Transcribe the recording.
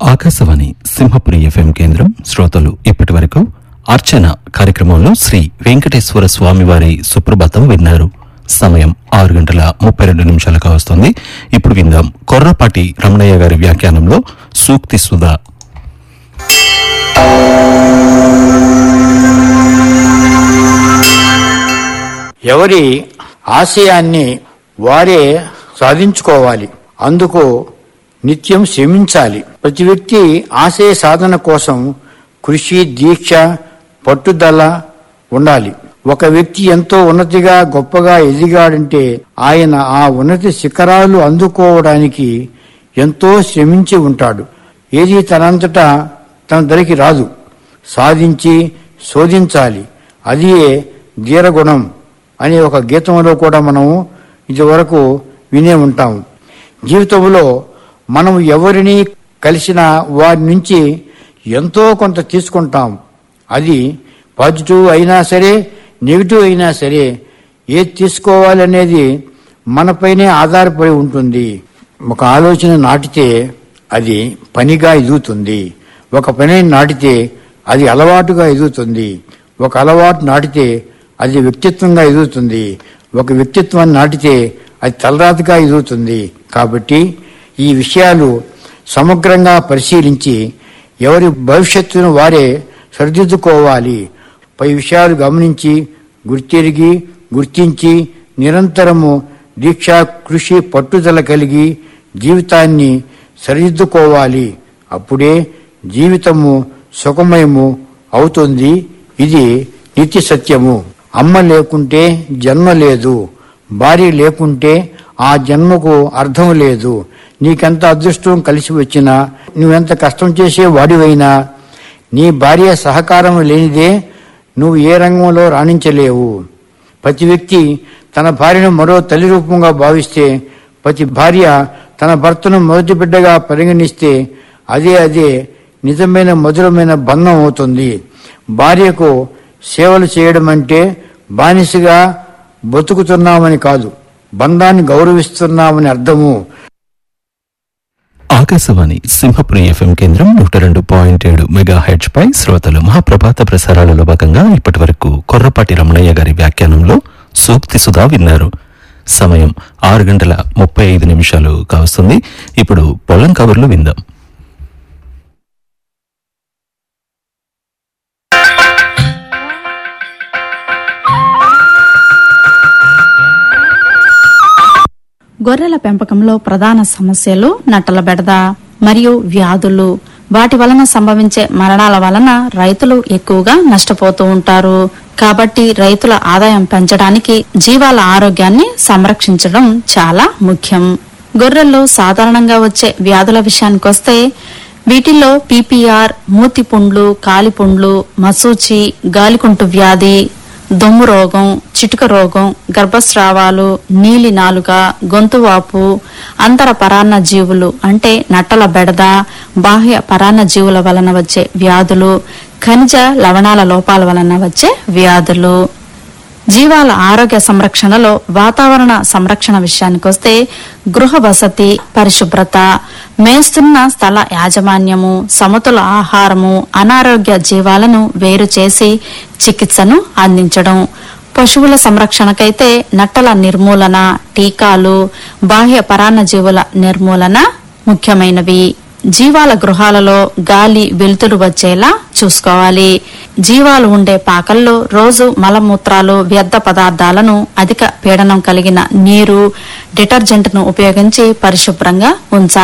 Akashvani Simhapuri FM కేంద్రం శ్రోతలు ఇప్పటి వరకు అర్చన కార్యక్రమంలో శ్రీ వెంకటేశ్వర స్వామివారి సుప్రభాతం విన్నారు. సమయం 6:32 వస్తుంది. ఇప్పుడు విందాం కొర్రపాటి రమణయ్య గారి వ్యాఖ్యానంలో సూక్తి సుధా. ఎవరి ఆశయాన్ని వారే సాధించుకోవాలి. అందుకు నిత్యం శ్రమించాలి. ప్రతి వ్యక్తి ఆశయ సాధన కోసం కృషి, దీక్ష, పట్టుదల ఉండాలి. ఒక వ్యక్తి ఎంతో ఉన్నతిగా గొప్పగా ఎదిగాడంటే ఆయన ఆ ఉన్నతి శిఖరాలు అందుకోవడానికి ఎంతో శ్రమించి ఉంటాడు. ఏది తనంతటా తన దరికి రాదు. సాధించి శోధించాలి. అదే ధీరగుణం అనే ఒక గీతంలో కూడా మనము ఇదివరకు వినే ఉంటాము. జీవితంలో మనం ఎవరిని కలిసినా వారి నుంచి ఎంతో కొంత తీసుకుంటాం. అది పాజిటివ్ అయినా సరే, నెగిటివ్ అయినా సరే, ఏది తీసుకోవాలనేది మనపైనే ఆధారపడి ఉంటుంది. ఒక ఆలోచన నాటితే అది పనిగా ఎదుగుతుంది. ఒక పని నాటితే అది అలవాటుగా ఎదుగుతుంది. ఒక అలవాటు నాటితే అది వ్యక్తిత్వంగా ఎదుగుతుంది. ఒక వ్యక్తిత్వాన్ని నాటితే అది తలరాతగా ఎదుగుతుంది. కాబట్టి ఈ విషయాలు సమగ్రంగా పరిశీలించి ఎవరి భవిష్యత్తును వారే సరిదిద్దుకోవాలి. పై విషయాలు గమనించి గుర్తించి నిరంతరము దీక్ష, కృషి, పట్టుదల కలిగి జీవితాన్ని సరిదిద్దుకోవాలి. అప్పుడే జీవితము సుఖమయము అవుతుంది. ఇది నిత్య సత్యము. అమ్మ లేకుంటే జన్మ లేదు. భార్య లేకుంటే ఆ జన్మకు అర్థం లేదు. నీకెంత అదృష్టం కలిసి వచ్చినా, నువ్వెంత కష్టం చేసే వాడివైనా, నీ భార్య సహకారం లేనిదే నువ్వు ఏ రంగంలో రాణించలేవు. ప్రతి వ్యక్తి తన భార్యను మరో తల్లి రూపంగా భావిస్తే, ప్రతి భార్య తన భర్తను మొదటి బిడ్డగా పరిగణిస్తే అదే నిజమైన మధురమైన బంధం అవుతుంది. భార్యకు సేవలు చేయడం అంటే బానిసగా బతుకుతున్నామని కాదు, బంధాన్ని గౌరవిస్తున్నామని అర్థము. ఆకాశవాణి సింహపురి ఎఫ్ఎం కేంద్రం 102.7 మెగాహెర్ట్జ్ పై శ్రోతలు మహాప్రభాత ప్రసారాలలో భాగంగా ఇప్పటి వరకు కొర్రపాటి రమణయ్య గారి వ్యాఖ్యానంలో సూక్తి సుధా విన్నారు. సమయం 6:35 కావస్తుంది. ఇప్పుడు పొలం కబుర్లు విందాం. గొర్రెల పెంపకంలో ప్రధాన సమస్యలు నట్టల బెడద మరియు వ్యాధులు. వాటి వలన సంభవించే మరణాల వలన రైతులు ఎక్కువగా నష్టపోతూ ఉంటారు. కాబట్టి రైతుల ఆదాయం పెంచడానికి జీవాల ఆరోగ్యాన్ని సంరక్షించడం చాలా ముఖ్యం. గొర్రెల్లో సాధారణంగా వచ్చే వ్యాధుల విషయానికొస్తే వీటిల్లో పీపీఆర్, మూతిపుండ్లు, కాలిపుండ్లు, మసూచి, గాలికుంటు వ్యాధి, దొమ్ము రోగం, చిటుక రోగం, గర్భస్రావాలు, నీలి నాలుక, గొంతువాపు, అంతర పరాన్న జీవులు అంటే నట్టల బెడద, బాహ్య పరాన్న జీవుల వలన వచ్చే వ్యాధులు, ఖనిజ లవణాల లోపాల వలన వచ్చే వ్యాధులు. జీవాల ఆరోగ్య సంరక్షణలో వాతావరణ సంరక్షణ విషయానికొస్తే గృహ వసతి, పరిశుభ్రత, మేస్తున్న స్థల యాజమాన్యము, సమతుల ఆహారము, అనారోగ్య జీవాలను వేరు చేసి చికిత్సను అందించడం. పశువుల సంరక్షణకైతే నట్టల నిర్మూలన, టీకాలు, బాహ్య పరాన్న జీవుల నిర్మూలన ముఖ్యమైనవి. జీవాల గృహాలలో గాలి, వెలుతురు వచ్చేలా చూసుకోవాలి. జీవాలు ఉండే పాకల్లో రోజు మలమూత్రాలు, వ్యర్థ పదార్థాలను అధిక పీడనం కలిగిన నీరు, డిటర్జెంట్ను ఉపయోగించి పరిశుభ్రంగా ఉంచాలి.